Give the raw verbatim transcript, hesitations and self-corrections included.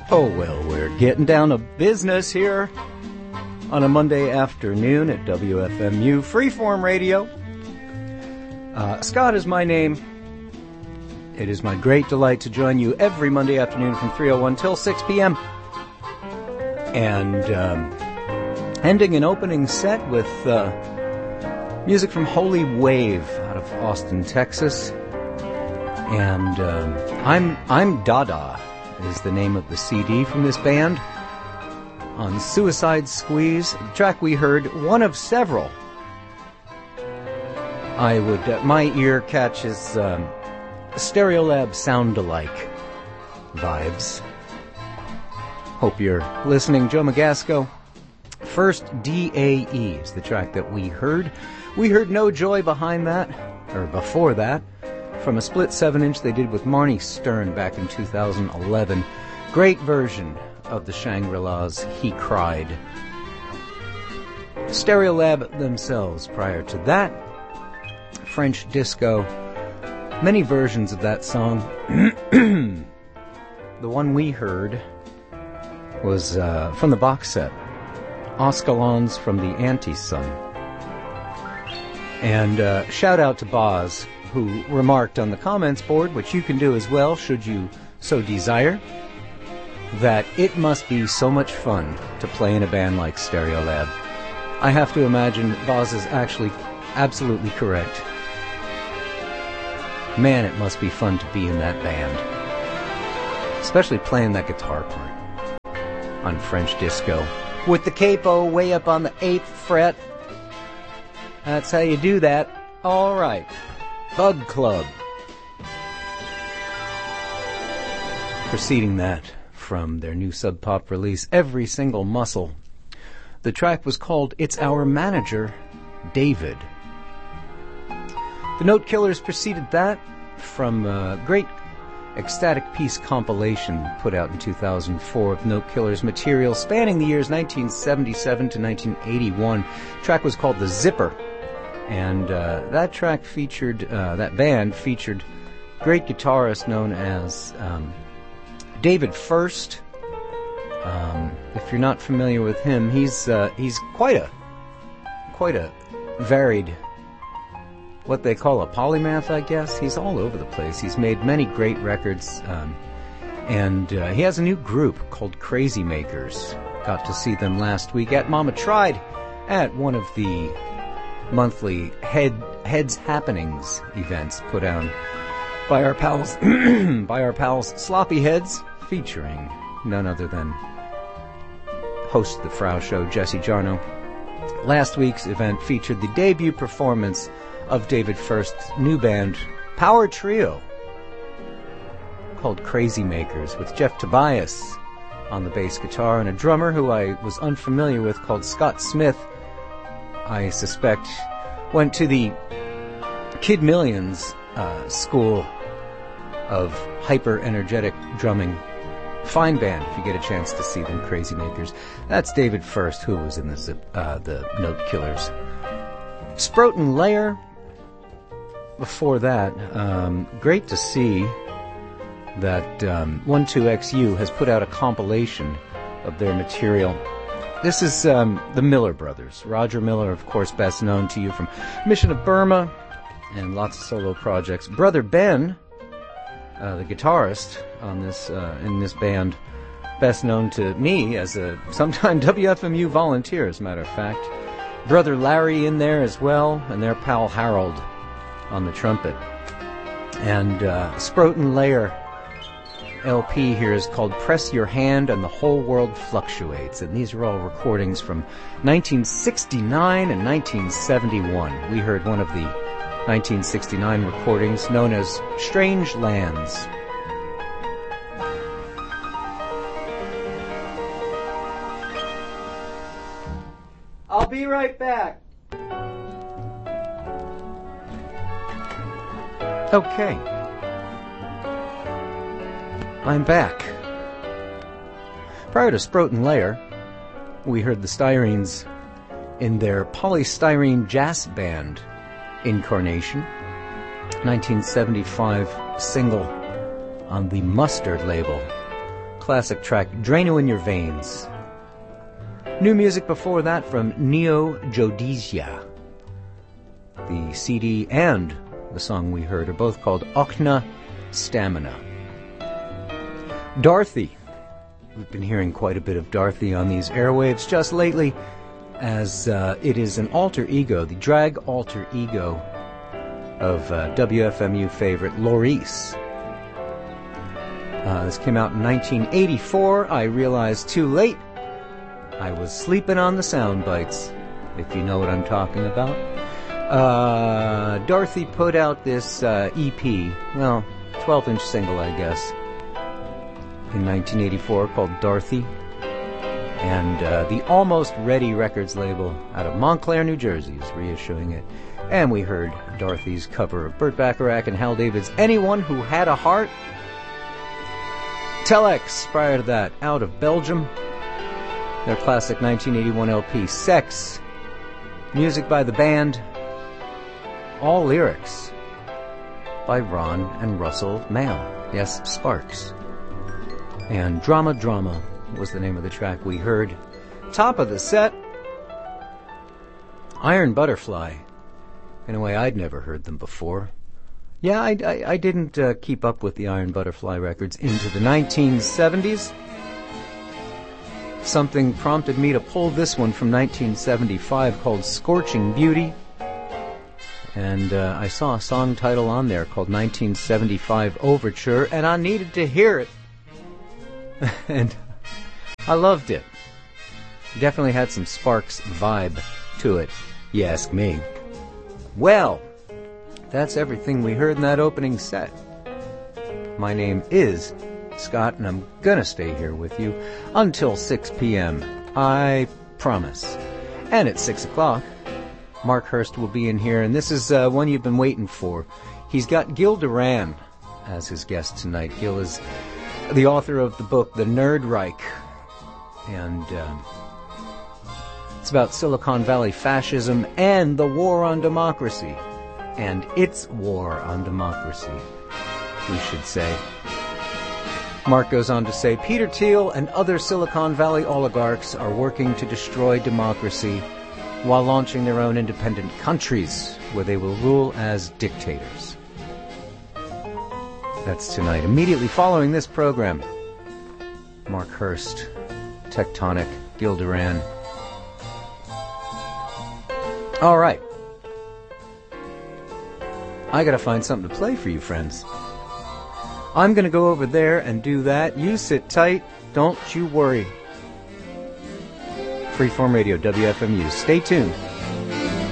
Oh, well, we're getting down to business here on a Monday afternoon at W F M U Freeform Radio. Uh, Scott is my name. It is my great delight to join you every Monday afternoon from three oh one till six p.m. And um, ending an opening set with uh, music from Holy Wave out of Austin, Texas. And um, I'm I'm Dada is the name of the C D from this band. On Suicide Squeeze, the track we heard, one of several. I would, uh, my ear catches um, Stereolab sound-alike vibes. Hope you're listening. Joe Magasco. First D A E is the track that we heard. We heard No Joy behind that, or before that, from a split seven inch they did with Marnie Stern back in two thousand eleven. Great version of the Shangri-Las, He Cried. Stereolab themselves prior to that. French disco. Many versions of that song. The one we heard was uh, from the box set, Oscillons from the Anti-Sun. And uh, shout out to Boz, who remarked on the comments board, which you can do as well should you so desire, that it must be so much fun to play in a band like Stereolab. I have to imagine Boz is actually absolutely correct. Man, it must be fun to be in that band. Especially playing that guitar part on French disco. With the capo way up on the eighth fret. That's how you do that. All right. Bug Club. Preceding that, from their new Sub Pop release, Every Single Muscle. The track was called It's Our Manager, David. The Note Killers preceded that from a great Ecstatic Peace compilation put out in two thousand four of Note Killers material spanning the years nineteen seventy-seven to nineteen eighty-one. The track was called The Zipper. And uh, that track featured, uh, that band featured great guitarist known as um, David First. Um, if you're not familiar with him, he's uh, he's quite a quite a varied, what they call a polymath, I guess. He's all over the place. He's made many great records, um, and uh, he has a new group called Crazy Makers. Got to see them last week at Mama Tried at one of the monthly head heads happenings events put on by our pals by our pals Sloppy Heads, featuring none other than host of the Frau Show, Jesse Jarno. Last week's event featured the debut performance of David First's new band, Power Trio, called Crazy Makers, with Jeff Tobias on the bass guitar and a drummer who I was unfamiliar with called Scott Smith. I suspect went to the Kid Millions uh, school of hyper-energetic drumming. Fine band if you get a chance to see them, Crazy Makers. That's David First, who was in the, uh, the Note Killers. Sprout and Layer. Before that, um, great to see that um, one two X U has put out a compilation of their material. This is um, the Miller Brothers. Roger Miller, of course, best known to you from Mission of Burma and lots of solo projects. Brother Ben, uh, the guitarist on this uh, in this band, best known to me as a sometime W F M U volunteer, as a matter of fact. Brother Larry in there as well, and their pal Harold on the trumpet. And uh, Sprout and Layer L P here is called Press Your Hand and the Whole World Fluctuates. And these are all recordings from nineteen sixty-nine and nineteen seventy-one. We heard one of the nineteen sixty-nine recordings known as Strange Lands. I'll be right back. Okay. I'm back. Prior to Sprout and Layer, we heard the Styrenes in their Polystyrene Jazz Band incarnation, nineteen seventy-five single on the Mustard label classic track, Drano in Your Veins. New music before that from Neo Geodesia. The C D and the song we heard are both called Okna Stamina. Dorothy. We've been hearing quite a bit of Dorothy on these airwaves just lately, as uh, it is an alter ego, the drag alter ego of uh, W F M U favorite Laurice. Uh, this came out in nineteen eighty-four. I realized too late I was sleeping on the sound bites, if you know what I'm talking about. Uh, Dorothy put out this uh, E P, well, twelve-inch single, I guess, in nineteen eighty-four called Dorothy. And uh, the Almost Ready Records label out of Montclair, New Jersey is reissuing it. And we heard Dorothy's cover of Burt Bacharach and Hal David's Anyone Who Had a Heart. Telex, prior to that, out of Belgium. Their classic nineteen eighty-one L P, Sex. Music by the band. All lyrics by Ron and Russell Mael. Yes, Sparks. And Drama Drama was the name of the track we heard. Top of the set, Iron Butterfly. In a way, I'd never heard them before. Yeah, I, I, I didn't uh, keep up with the Iron Butterfly records into the nineteen seventies. Something prompted me to pull this one from nineteen seventy-five called Scorching Beauty. And uh, I saw a song title on there called nineteen seventy-five Overture, and I needed to hear it. And I loved it. Definitely had some Sparks vibe to it, you ask me. Well, that's everything we heard in that opening set. My name is Scott, and I'm gonna stay here with you until six p.m. I promise. And at six o'clock, Mark Hurst will be in here, and this is uh, one you've been waiting for. He's got Gil Duran as his guest tonight. Gil is the author of the book The Nerd Reich, and um, it's about Silicon Valley fascism and the war on democracy, and its war on democracy, we should say. Mark goes on to say, Peter Thiel and other Silicon Valley oligarchs are working to destroy democracy while launching their own independent countries where they will rule as dictators. That's tonight. Immediately following this program, Mark Hurst, Tectonic, Gil Duran. All right. I gotta find something to play for you, friends. I'm gonna go over there and do that. You sit tight. Don't you worry. Freeform Radio, W F M U. Stay tuned.